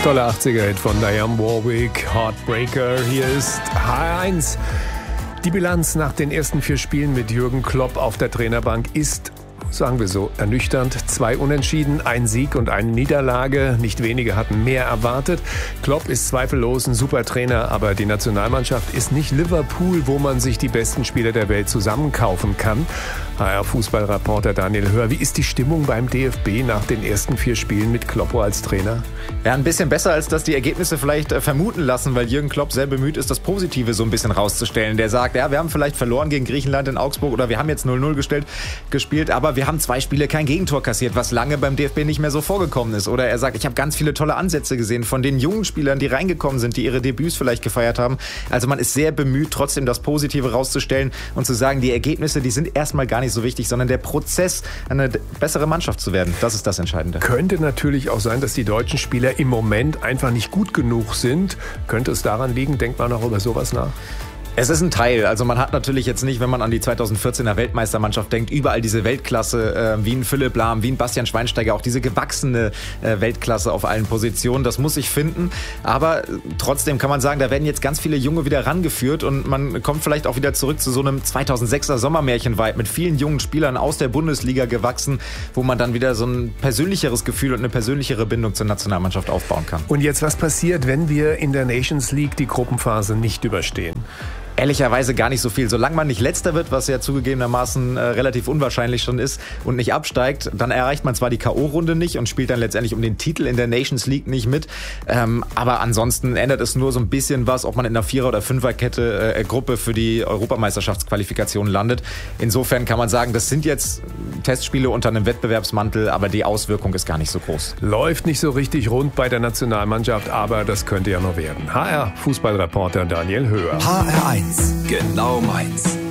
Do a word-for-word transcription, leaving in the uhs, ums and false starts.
Toller achtziger-Hit von Dionne Warwick, Heartbreaker. Hier ist H R eins. Die Bilanz nach den ersten vier Spielen mit Jürgen Klopp auf der Trainerbank ist, sagen wir so, ernüchternd. Zwei Unentschieden, ein Sieg und eine Niederlage. Nicht wenige hatten mehr erwartet. Klopp ist zweifellos ein super Trainer, aber die Nationalmannschaft ist nicht Liverpool, wo man sich die besten Spieler der Welt zusammenkaufen kann. H R-Fußballreporter Daniel Höher, wie ist die Stimmung beim D F B nach den ersten vier Spielen mit Kloppo als Trainer? Ja, ein bisschen besser, als dass die Ergebnisse vielleicht äh, vermuten lassen, weil Jürgen Klopp sehr bemüht ist, das Positive so ein bisschen rauszustellen. Der sagt, ja, wir haben vielleicht verloren gegen Griechenland in Augsburg oder wir haben jetzt null null gestellt, gespielt, aber wir haben zwei Spiele kein Gegentor kassiert, was lange beim D F B nicht mehr so vorgekommen ist. Oder er sagt, ich habe ganz viele tolle Ansätze gesehen von den jungen Spielern, die reingekommen sind, die ihre Debüts vielleicht gefeiert haben. Also man ist sehr bemüht, trotzdem das Positive rauszustellen und zu sagen, die Ergebnisse, die sind erstmal gar nicht so wichtig, sondern der Prozess, eine bessere Mannschaft zu werden. Das ist das Entscheidende. Könnte natürlich auch sein, dass die deutschen Spieler im Moment einfach nicht gut genug sind. Könnte es daran liegen? Denkt man auch über sowas nach? Es ist ein Teil. Also man hat natürlich jetzt nicht, wenn man an die zweitausendvierzehner Weltmeistermannschaft denkt, überall diese Weltklasse, äh, wie ein Philipp Lahm, wie ein Bastian Schweinsteiger, auch diese gewachsene äh, Weltklasse auf allen Positionen. Das muss sich finden. Aber äh, trotzdem kann man sagen, da werden jetzt ganz viele Junge wieder rangeführt und man kommt vielleicht auch wieder zurück zu so einem zweitausendsechser Sommermärchen-Vibe mit vielen jungen Spielern aus der Bundesliga gewachsen, wo man dann wieder so ein persönlicheres Gefühl und eine persönlichere Bindung zur Nationalmannschaft aufbauen kann. Und jetzt, was passiert, wenn wir in der Nations League die Gruppenphase nicht überstehen? Ehrlicherweise gar nicht so viel. Solange man nicht Letzter wird, was ja zugegebenermaßen äh, relativ unwahrscheinlich schon ist, und nicht absteigt, dann erreicht man zwar die K O-Runde nicht und spielt dann letztendlich um den Titel in der Nations League nicht mit. Ähm, aber ansonsten ändert es nur so ein bisschen was, ob man in einer Vierer- oder Fünferkette äh, Gruppe für die Europameisterschaftsqualifikation landet. Insofern kann man sagen, das sind jetzt Testspiele unter einem Wettbewerbsmantel, aber die Auswirkung ist gar nicht so groß. Läuft nicht so richtig rund bei der Nationalmannschaft, aber das könnte ja noch werden. H R-Fußballreporter Daniel Höher. H R eins, genau meins.